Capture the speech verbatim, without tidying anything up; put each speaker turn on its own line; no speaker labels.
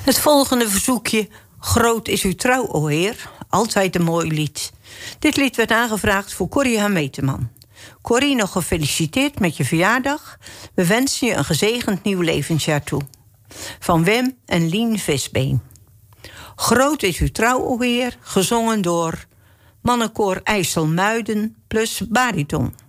Het volgende verzoekje, Groot is uw trouw, o Heer. Altijd een mooi lied. Dit lied werd aangevraagd voor Corrie Hameteman. Corrie, nog gefeliciteerd met je verjaardag. We wensen je een gezegend nieuw levensjaar toe. Van Wem en Lien Visbeen. Groot is uw trouw, o Heer, gezongen door Mannenkoor IJsselmuiden plus bariton.